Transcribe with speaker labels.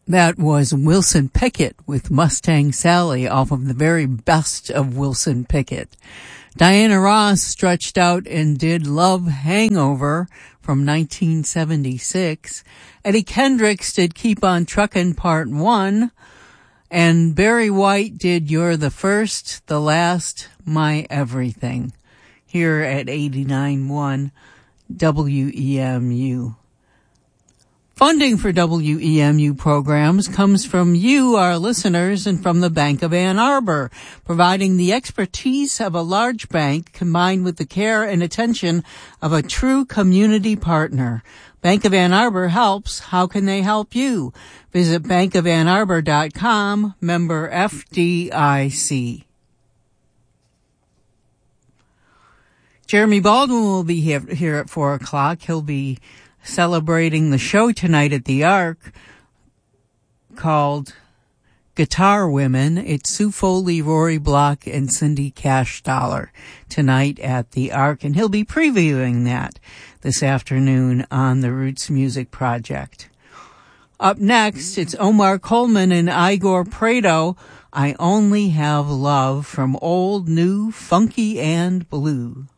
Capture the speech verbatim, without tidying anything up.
Speaker 1: That was Wilson Pickett with Mustang Sally off of the very best of Wilson Pickett. Diana Ross stretched out and did Love Hangover from nineteen seventy-six. Eddie Kendricks did Keep on Truckin' Part one. And Barry White did You're the First, the Last, My Everything. Here at eighty-nine point one W E M U. Funding for W E M U programs comes from you, our listeners, and from the Bank of Ann Arbor, providing the expertise of a large bank combined with the care and attention of a true community partner. Bank of Ann Arbor helps. How can they help you? Visit bank of ann arbor dot com, member F D I C. Jeremy Baldwin will be here, here at four o'clock. He'll be celebrating the show tonight at the Ark called Guitar Women. It's Sue Foley, Rory Block, and Cindy Cash Dollar tonight at the Ark, and he'll be previewing that this afternoon on the Roots Music Project. Up next, it's Omar Coleman and Igor Prado, I Only Have Love, from Old, New, Funky, and Blue.